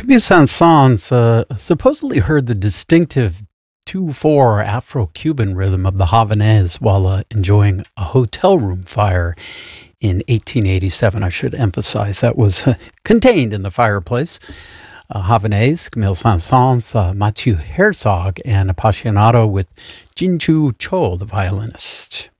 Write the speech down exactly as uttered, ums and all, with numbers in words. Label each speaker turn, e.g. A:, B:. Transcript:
A: Camille Saint-Saëns uh, supposedly heard the distinctive two four Afro-Cuban rhythm of the Havanaise while uh, enjoying a hotel room fire in eighteen eighty-seven. I should emphasize that was uh, contained in the fireplace. Uh, Havanaise, Camille Saint-Saëns, uh, Mathieu Herzog, and Appassionato with Jinchu Cho, the violinist.